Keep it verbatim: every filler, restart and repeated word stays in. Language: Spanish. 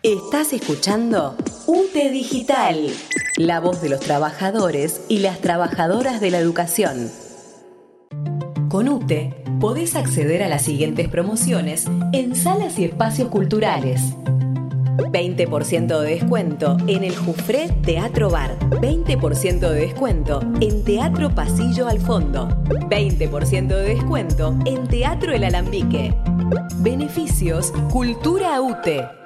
Estás escuchando UTE Digital, la voz de los trabajadores y las trabajadoras de la educación. Con UTE podés acceder a las siguientes promociones en salas y espacios culturales. veinte por ciento de descuento en el Jufré Teatro Bar. veinte por ciento de descuento en Teatro Pasillo al Fondo. veinte por ciento de descuento en Teatro El Alambique. Beneficios Cultura UTE.